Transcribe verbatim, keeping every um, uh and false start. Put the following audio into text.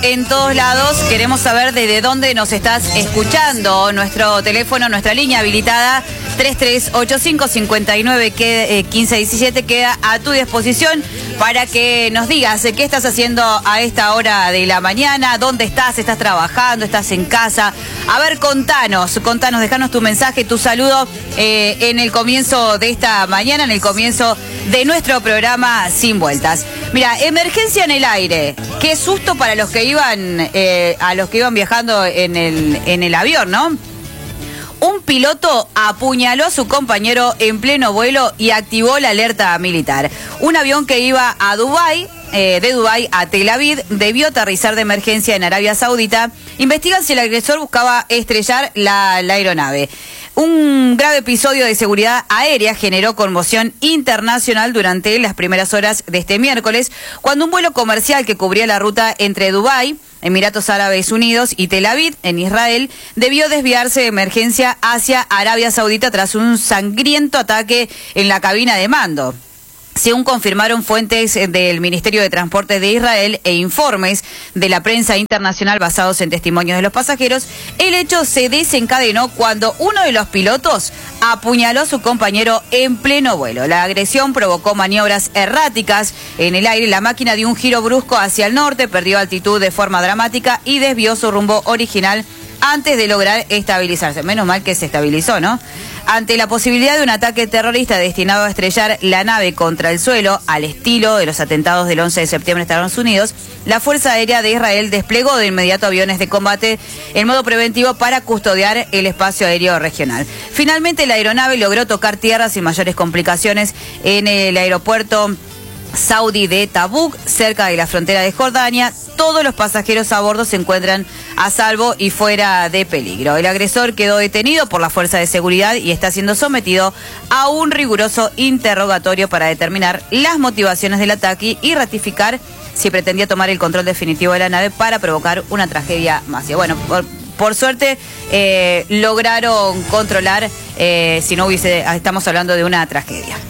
En todos lados, queremos saber desde dónde nos estás escuchando. Nuestro teléfono, nuestra línea habilitada tres tres ocho cinco, cinco nueve, uno cinco uno siete queda a tu disposición para que nos digas qué estás haciendo a esta hora de la mañana, dónde estás, estás trabajando, estás en casa. A ver, contanos, contanos, dejanos tu mensaje, tu saludo eh, en el comienzo de esta mañana, en el comienzo de nuestro programa Sin Vueltas. Mira, emergencia en el aire. Qué susto para los que iban, eh, a los que iban viajando en el, en el avión, ¿no? Un piloto apuñaló a su compañero en pleno vuelo y activó la alerta militar. Un avión que iba a Dubái, eh, de Dubái a Tel Aviv, debió aterrizar de emergencia en Arabia Saudita. Investigan si el agresor buscaba estrellar la, la aeronave. Un grave episodio de seguridad aérea generó conmoción internacional durante las primeras horas de este miércoles, cuando un vuelo comercial que cubría la ruta entre Dubái, Emiratos Árabes Unidos y Tel Aviv, en Israel, debió desviarse de emergencia hacia Arabia Saudita tras un sangriento ataque en la cabina de mando. Según confirmaron fuentes del Ministerio de Transportes de Israel e informes de la prensa internacional basados en testimonios de los pasajeros, el hecho se desencadenó cuando uno de los pilotos apuñaló a su compañero en pleno vuelo. La agresión provocó maniobras erráticas en el aire. La máquina dio un giro brusco hacia el norte, perdió altitud de forma dramática y desvió su rumbo original antes de lograr estabilizarse. Menos mal que se estabilizó, ¿no? Ante la posibilidad de un ataque terrorista destinado a estrellar la nave contra el suelo, al estilo de los atentados del once de septiembre en Estados Unidos, la Fuerza Aérea de Israel desplegó de inmediato aviones de combate en modo preventivo para custodiar el espacio aéreo regional. Finalmente, la aeronave logró tocar tierra sin mayores complicaciones en el aeropuerto saudí de Tabuk, cerca de la frontera de Jordania. Todos los pasajeros a bordo se encuentran a salvo y fuera de peligro. El agresor quedó detenido por la fuerza de seguridad y está siendo sometido a un riguroso interrogatorio para determinar las motivaciones del ataque y ratificar si pretendía tomar el control definitivo de la nave para provocar una tragedia masiva. Bueno, por, por suerte eh, lograron controlar, eh, si no hubiese, estamos hablando de una tragedia.